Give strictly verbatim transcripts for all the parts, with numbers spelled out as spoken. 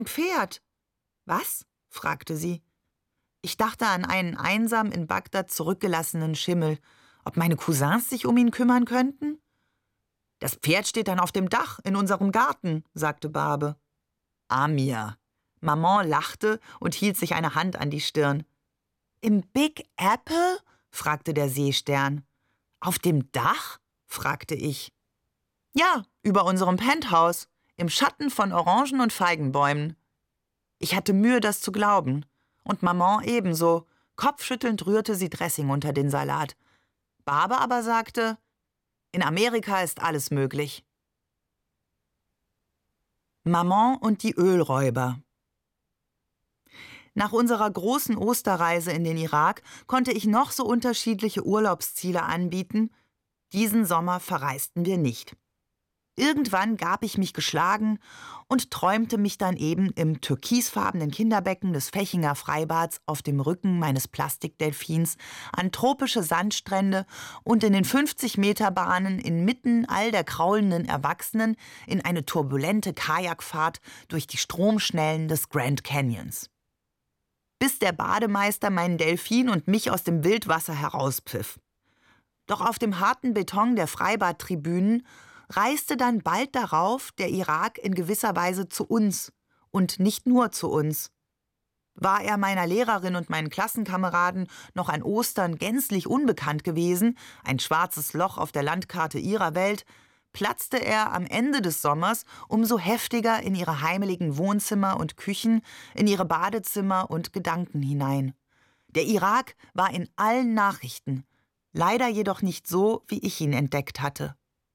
'N Pferd.« »Was?« fragte sie. Ich dachte an einen einsam in Bagdad zurückgelassenen Schimmel. Ob meine Cousins sich um ihn kümmern könnten? »Das Pferd steht dann auf dem Dach in unserem Garten«, sagte Barbe. »Amir.« Maman lachte und hielt sich eine Hand an die Stirn. »Im Big Apple?« fragte der Seestern. »Auf dem Dach?« fragte ich. »Ja, über unserem Penthouse, im Schatten von Orangen- und Feigenbäumen.« Ich hatte Mühe, das zu glauben. Und Maman ebenso. Kopfschüttelnd rührte sie Dressing unter den Salat. Barbe aber sagte, »In Amerika ist alles möglich.« Maman und die Ölräuber. Nach unserer großen Osterreise in den Irak konnte ich noch so unterschiedliche Urlaubsziele anbieten. Diesen Sommer verreisten wir nicht. Irgendwann gab ich mich geschlagen und träumte mich dann eben im türkisfarbenen Kinderbecken des Fechinger Freibads auf dem Rücken meines Plastikdelfins an tropische Sandstrände und in den fünfzig-Meter-Bahnen inmitten all der kraulenden Erwachsenen in eine turbulente Kajakfahrt durch die Stromschnellen des Grand Canyons. Bis der Bademeister meinen Delfin und mich aus dem Wildwasser herauspfiff. Doch auf dem harten Beton der Freibadtribünen reiste dann bald darauf der Irak in gewisser Weise zu uns und nicht nur zu uns. War er meiner Lehrerin und meinen Klassenkameraden noch an Ostern gänzlich unbekannt gewesen, ein schwarzes Loch auf der Landkarte ihrer Welt, platzte er am Ende des Sommers umso heftiger in ihre heimeligen Wohnzimmer und Küchen, in ihre Badezimmer und Gedanken hinein. Der Irak war in allen Nachrichten, leider jedoch nicht so, wie ich ihn entdeckt hatte.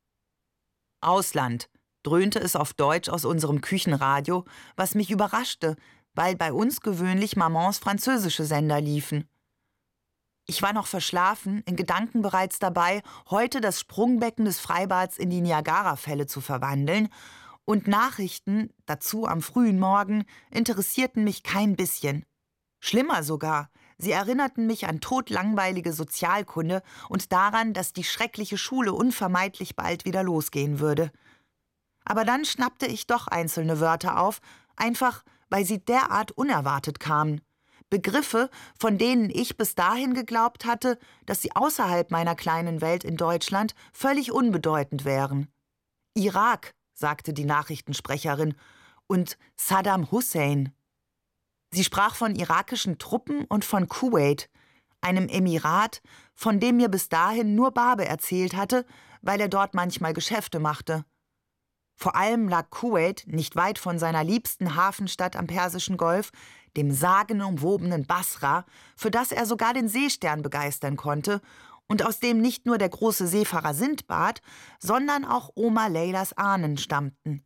»Ausland«, dröhnte es auf Deutsch aus unserem Küchenradio, was mich überraschte, weil bei uns gewöhnlich Mamans französische Sender liefen. Ich war noch verschlafen, in Gedanken bereits dabei, heute das Sprungbecken des Freibads in die Niagarafälle zu verwandeln, und Nachrichten, dazu am frühen Morgen, interessierten mich kein bisschen. Schlimmer sogar, sie erinnerten mich an todlangweilige Sozialkunde und daran, dass die schreckliche Schule unvermeidlich bald wieder losgehen würde. Aber dann schnappte ich doch einzelne Wörter auf, einfach weil sie derart unerwartet kamen. Begriffe, von denen ich bis dahin geglaubt hatte, dass sie außerhalb meiner kleinen Welt in Deutschland völlig unbedeutend wären. »Irak«, sagte die Nachrichtensprecherin, und »Saddam Hussein«. Sie sprach von irakischen Truppen und von Kuwait, einem Emirat, von dem mir bis dahin nur Barbe erzählt hatte, weil er dort manchmal Geschäfte machte. Vor allem lag Kuwait nicht weit von seiner liebsten Hafenstadt am Persischen Golf, dem sagenumwobenen Basra, für das er sogar den Seestern begeistern konnte und aus dem nicht nur der große Seefahrer Sindbad, sondern auch Oma Leylas Ahnen stammten.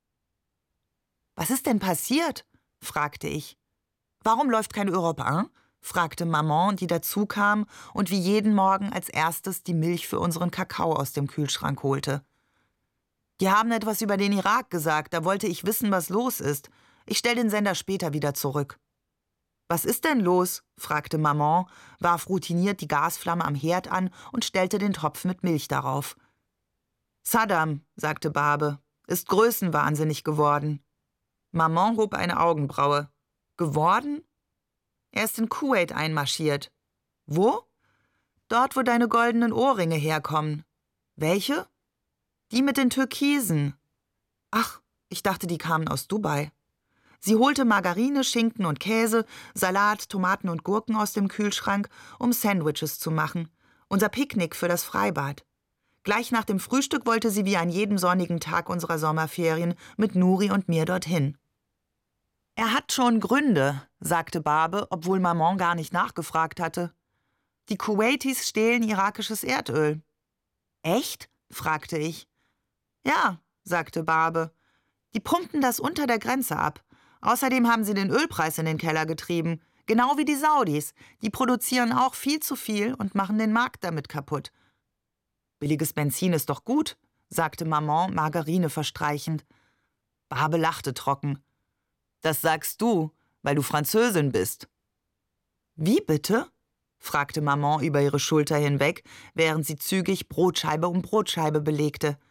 »Was ist denn passiert?« fragte ich. »Warum läuft kein Europe un?« fragte Maman, die dazukam und wie jeden Morgen als erstes die Milch für unseren Kakao aus dem Kühlschrank holte. »Die haben etwas über den Irak gesagt, da wollte ich wissen, was los ist. Ich stell den Sender später wieder zurück.« »Was ist denn los?« fragte Maman, warf routiniert die Gasflamme am Herd an und stellte den Topf mit Milch darauf. »Saddam«, sagte Barbe, »ist größenwahnsinnig geworden.« Maman hob eine Augenbraue. »Geworden?« »Er ist in Kuwait einmarschiert.« »Wo?« »Dort, wo deine goldenen Ohrringe herkommen.« »Welche?« »Die mit den Türkisen.« »Ach, ich dachte, die kamen aus Dubai.« Sie holte Margarine, Schinken und Käse, Salat, Tomaten und Gurken aus dem Kühlschrank, um Sandwiches zu machen. Unser Picknick für das Freibad. Gleich nach dem Frühstück wollte sie wie an jedem sonnigen Tag unserer Sommerferien mit Nuri und mir dorthin. »Er hat schon Gründe«, sagte Barbe, obwohl Maman gar nicht nachgefragt hatte. »Die Kuwaitis stehlen irakisches Erdöl.« »Echt?« fragte ich. »Ja«, sagte Barbe. »Die pumpen das unter der Grenze ab. Außerdem haben sie den Ölpreis in den Keller getrieben. Genau wie die Saudis. Die produzieren auch viel zu viel und machen den Markt damit kaputt.« »Billiges Benzin ist doch gut«, sagte Maman, Margarine verstreichend. Barbe lachte trocken. »Das sagst du, weil du Französin bist.« »Wie bitte?« fragte Maman über ihre Schulter hinweg, während sie zügig Brotscheibe um Brotscheibe belegte.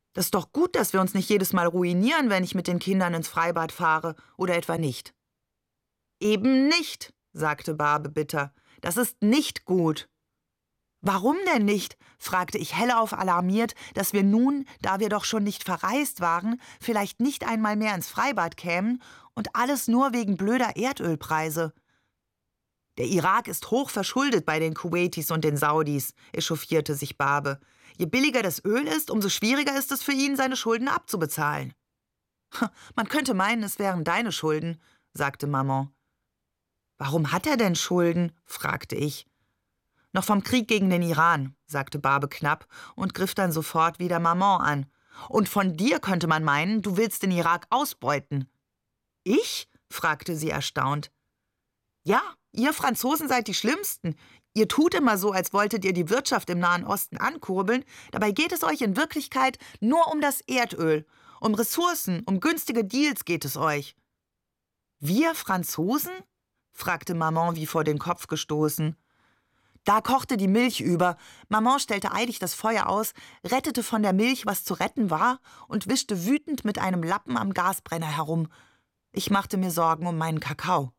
Das ist doch gut, dass wir uns nicht jedes Mal ruinieren, wenn ich mit den Kindern ins Freibad fahre, oder etwa nicht? Eben nicht, sagte Barbe bitter. Das ist nicht gut. Warum denn nicht? Fragte ich hellauf alarmiert, dass wir nun, da wir doch schon nicht verreist waren, vielleicht nicht einmal mehr ins Freibad kämen und alles nur wegen blöder Erdölpreise. Der Irak ist hoch verschuldet bei den Kuwaitis und den Saudis, echauffierte sich Barbe. Je billiger das Öl ist, umso schwieriger ist es für ihn, seine Schulden abzubezahlen. Man könnte meinen, es wären deine Schulden, sagte Maman. Warum hat er denn Schulden? Fragte ich. Noch vom Krieg gegen den Iran, sagte Barbe knapp und griff dann sofort wieder Maman an. Und von dir könnte man meinen, du willst den Irak ausbeuten. Ich? Fragte sie erstaunt. Ja, ihr Franzosen seid die Schlimmsten. Ihr tut immer so, als wolltet ihr die Wirtschaft im Nahen Osten ankurbeln. Dabei geht es euch in Wirklichkeit nur um das Erdöl. Um Ressourcen, um günstige Deals geht es euch. Wir Franzosen? Fragte Maman wie vor den Kopf gestoßen. Da kochte die Milch über. Maman stellte eilig das Feuer aus, rettete von der Milch, was zu retten war, und wischte wütend mit einem Lappen am Gasbrenner herum. Ich machte mir Sorgen um meinen Kakao.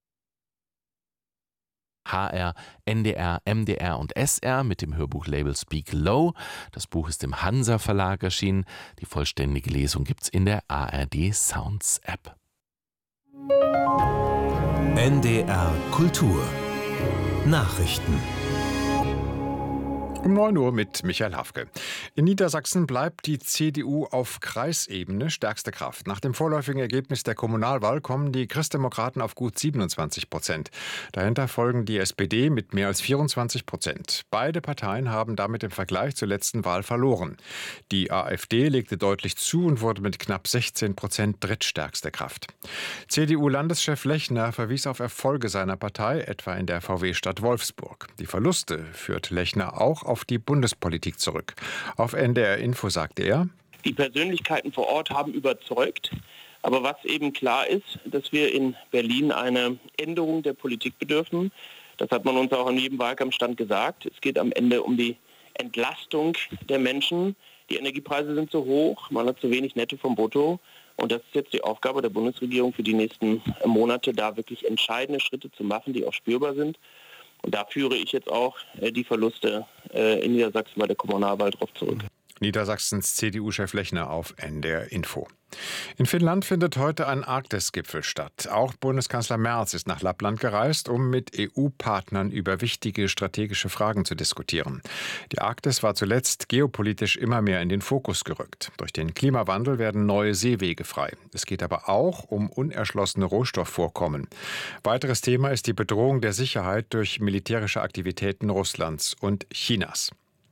H R, N D R, M D R und S R mit dem Hörbuchlabel Speak Low. Das Buch ist im Hansa Verlag erschienen. Die vollständige Lesung gibt's in der A R D Sounds App. N D R Kultur Nachrichten. Um neun Uhr mit Michael Hafke. In Niedersachsen bleibt die C D U auf Kreisebene stärkste Kraft. Nach dem vorläufigen Ergebnis der Kommunalwahl kommen die Christdemokraten auf gut siebenundzwanzig Prozent. Dahinter folgen die S P D mit mehr als vierundzwanzig Prozent. Beide Parteien haben damit im Vergleich zur letzten Wahl verloren. Die AfD legte deutlich zu und wurde mit knapp sechzehn Prozent drittstärkste Kraft. C D U-Landeschef Lechner verwies auf Erfolge seiner Partei, etwa in der V W-Stadt Wolfsburg. Die Verluste führt Lechner auch auf die Bundespolitik zurück. Auf N D R Info sagte er: Die Persönlichkeiten vor Ort haben überzeugt. Aber was eben klar ist, dass wir in Berlin eine Änderung der Politik bedürfen. Das hat man uns auch an jedem Wahlkampfstand gesagt. Es geht am Ende um die Entlastung der Menschen. Die Energiepreise sind zu hoch, man hat zu wenig Netto vom Brutto. Und das ist jetzt die Aufgabe der Bundesregierung für die nächsten Monate, da wirklich entscheidende Schritte zu machen, die auch spürbar sind. Und da führe ich jetzt auch äh, die Verluste äh, in Niedersachsen bei der Kommunalwahl drauf zurück. Niedersachsens C D U-Chef Lechner auf N D R Info. In Finnland findet heute ein Arktis-Gipfel statt. Auch Bundeskanzler Merz ist nach Lappland gereist, um mit E U-Partnern über wichtige strategische Fragen zu diskutieren. Die Arktis war zuletzt geopolitisch immer mehr in den Fokus gerückt. Durch den Klimawandel werden neue Seewege frei. Es geht aber auch um unerschlossene Rohstoffvorkommen. Weiteres Thema ist die Bedrohung der Sicherheit durch militärische Aktivitäten Russlands und Chinas.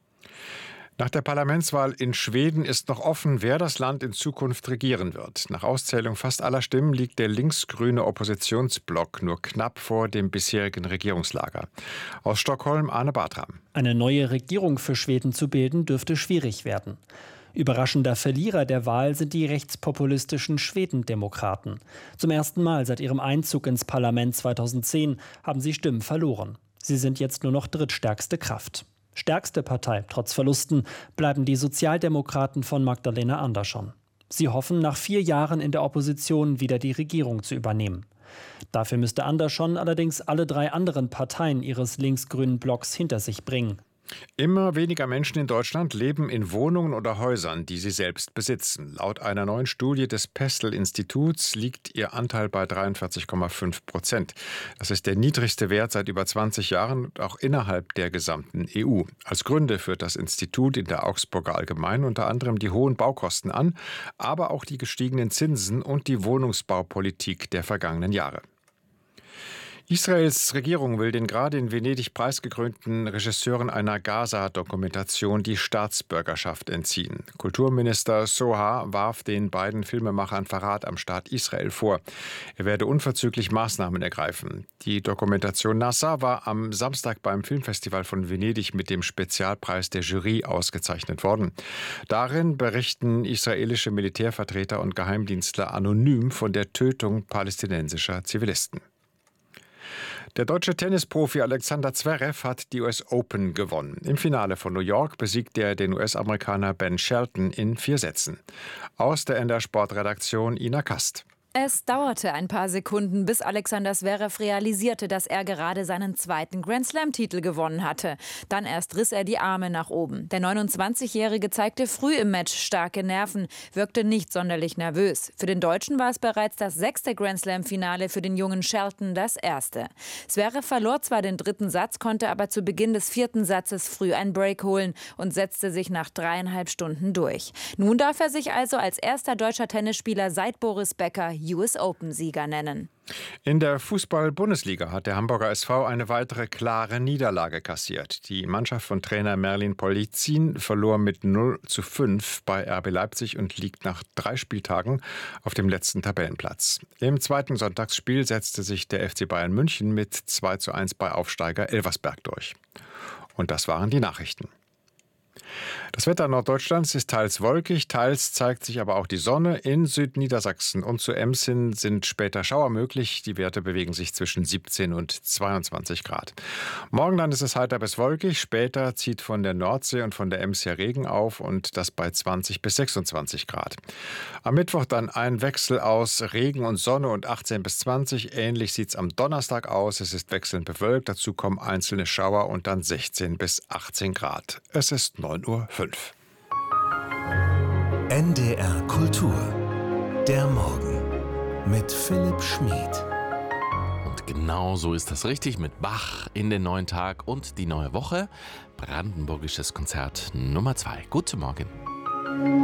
Nach der Parlamentswahl in Schweden ist noch offen, wer das Land in Zukunft regieren wird. Nach Auszählung fast aller Stimmen liegt der linksgrüne Oppositionsblock nur knapp vor dem bisherigen Regierungslager. Aus Stockholm Arne Bartram. Eine neue Regierung für Schweden zu bilden, dürfte schwierig werden. Überraschender Verlierer der Wahl sind die rechtspopulistischen Schwedendemokraten. Zum ersten Mal seit ihrem Einzug ins Parlament zweitausendzehn haben sie Stimmen verloren. Sie sind jetzt nur noch drittstärkste Kraft. Stärkste Partei, trotz Verlusten, bleiben die Sozialdemokraten von Magdalena Andersson. Sie hoffen, nach vier Jahren in der Opposition wieder die Regierung zu übernehmen. Dafür müsste Andersson allerdings alle drei anderen Parteien ihres linksgrünen Blocks hinter sich bringen. Immer weniger Menschen in Deutschland leben in Wohnungen oder Häusern, die sie selbst besitzen. Laut einer neuen Studie des Pestel-Instituts liegt ihr Anteil bei dreiundvierzig Komma fünf Prozent. Das ist der niedrigste Wert seit über zwanzig Jahren und auch innerhalb der gesamten E U. Als Gründe führt das Institut in der Augsburger Allgemeinen unter anderem die hohen Baukosten an, aber auch die gestiegenen Zinsen und die Wohnungsbaupolitik der vergangenen Jahre. Israels Regierung will den gerade in Venedig preisgekrönten Regisseuren einer Gaza-Dokumentation die Staatsbürgerschaft entziehen. Kulturminister Sohar warf den beiden Filmemachern Verrat am Staat Israel vor. Er werde unverzüglich Maßnahmen ergreifen. Die Dokumentation Nassa war am Samstag beim Filmfestival von Venedig mit dem Spezialpreis der Jury ausgezeichnet worden. Darin berichten israelische Militärvertreter und Geheimdienstler anonym von der Tötung palästinensischer Zivilisten. Der deutsche Tennisprofi Alexander Zverev hat die U S Open gewonnen. Im Finale von New York besiegte er den U S-Amerikaner Ben Shelton in vier Sätzen. Aus der N D R-Sportredaktion Ina Kast. Es dauerte ein paar Sekunden, bis Alexander Zverev realisierte, dass er gerade seinen zweiten Grand-Slam-Titel gewonnen hatte. Dann erst riss er die Arme nach oben. Der neunundzwanzigjährige zeigte früh im Match starke Nerven, wirkte nicht sonderlich nervös. Für den Deutschen war es bereits das sechste Grand-Slam-Finale, für den jungen Shelton das erste. Zverev verlor zwar den dritten Satz, konnte aber zu Beginn des vierten Satzes früh einen Break holen und setzte sich nach dreieinhalb Stunden durch. Nun darf er sich also als erster deutscher Tennisspieler seit Boris Becker U S Open-Sieger nennen. In der Fußball-Bundesliga hat der Hamburger S V eine weitere klare Niederlage kassiert. Die Mannschaft von Trainer Merlin Polizin verlor mit null zu fünf bei R B Leipzig und liegt nach drei Spieltagen auf dem letzten Tabellenplatz. Im zweiten Sonntagsspiel setzte sich der F C Bayern München mit zwei zu eins bei Aufsteiger Elversberg durch. Und das waren die Nachrichten. Das Wetter Norddeutschlands ist teils wolkig, teils zeigt sich aber auch die Sonne. In Südniedersachsen und zu Ems hin sind später Schauer möglich. Die Werte bewegen sich zwischen siebzehn und zweiundzwanzig Grad. Morgen dann ist es heiter bis wolkig. Später zieht von der Nordsee und von der Ems her Regen auf und das bei zwanzig bis sechsundzwanzig Grad. Am Mittwoch dann ein Wechsel aus Regen und Sonne und achtzehn bis zwanzig. Ähnlich sieht es am Donnerstag aus. Es ist wechselnd bewölkt. Dazu kommen einzelne Schauer und dann sechzehn bis achtzehn Grad. Es ist neun Uhr fünf. N D R Kultur. Der Morgen mit Philipp Schmid. Und genau so ist das richtig mit Bach in den neuen Tag und die neue Woche. Brandenburgisches Konzert Nummer zwei. Guten Morgen.